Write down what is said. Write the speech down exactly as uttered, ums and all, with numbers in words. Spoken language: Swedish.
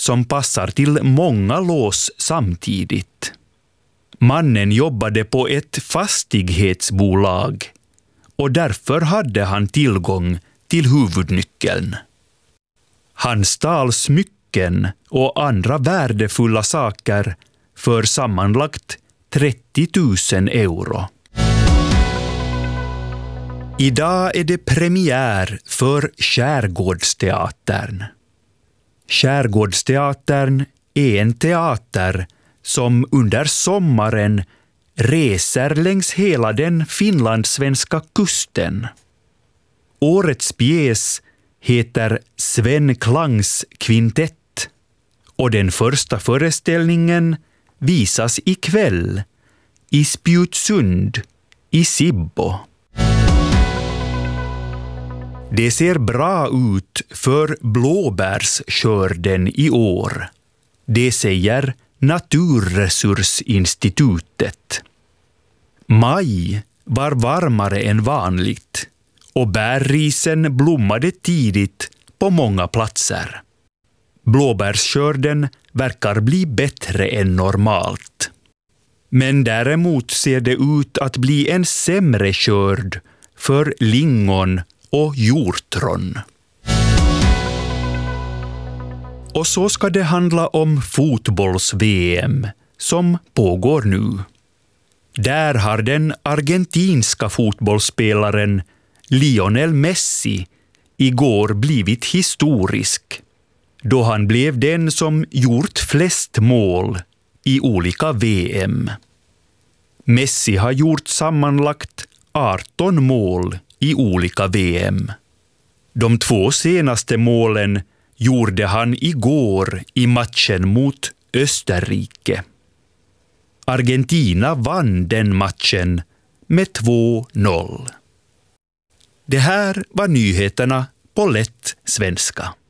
som passar till många lås samtidigt. Mannen jobbade på ett fastighetsbolag och därför hade han tillgång till huvudnyckeln. Han stal smycken och andra värdefulla saker för sammanlagt trettio tusen euro. Idag är det premiär för Skärgårdsteatern. Skärgårdsteatern är en teater som under sommaren reser längs hela den finlandssvenska kusten. Årets pjäs heter Sven Klangs kvintett och den första föreställningen visas ikväll i Spjutsund i Sibbo. Det ser bra ut för blåbärsskörden i år. Det säger Naturresursinstitutet. Maj var varmare än vanligt och bärrisen blommade tidigt på många platser. Blåbärsskörden verkar bli bättre än normalt. Men däremot ser det ut att bli en sämre skörd för lingon och hjortron. Och så ska det handla om fotbolls-V M som pågår nu. Där har den argentinska fotbollsspelaren Lionel Messi igår blivit historisk, då han blev den som gjort flest mål i olika V M. Messi har gjort sammanlagt arton mål i olika V M. De två senaste målen gjorde han igår i matchen mot Österrike. Argentina vann den matchen med två noll. Det här var nyheterna på lätt svenska.